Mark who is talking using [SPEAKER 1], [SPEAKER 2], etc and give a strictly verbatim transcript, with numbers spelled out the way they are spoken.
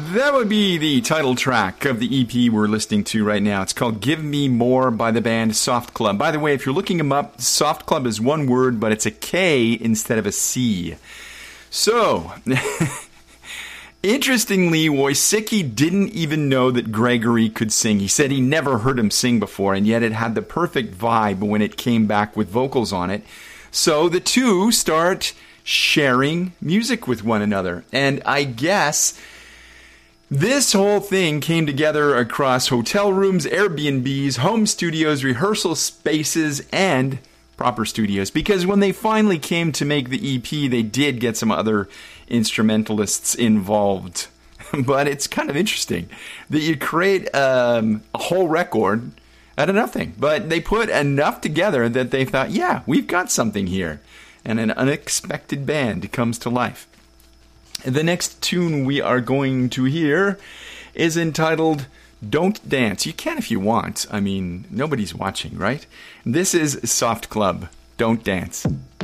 [SPEAKER 1] That would be the title track of the E P we're listening to right now. It's called Give Me More by the band Soft Club. By the way, if you're looking them up, Soft Club is one word, but it's a K instead of a C. So, interestingly, Wojcicki didn't even know that Gregory could sing. He said he never heard him sing before, and yet it had the perfect vibe when it came back with vocals on it. So the two start sharing music with one another. And I guess this whole thing came together across hotel rooms, Airbnbs, home studios, rehearsal spaces, and proper studios. Because when they finally came to make the E P, they did get some other instrumentalists involved. But it's kind of interesting that you create um, a whole record out of nothing. But they put enough together that they thought, yeah, we've got something here. And an unexpected band comes to life. The next tune we are going to hear is entitled Don't Dance. You can if you want. I mean, nobody's watching, right? This is Soft Club. Don't Dance.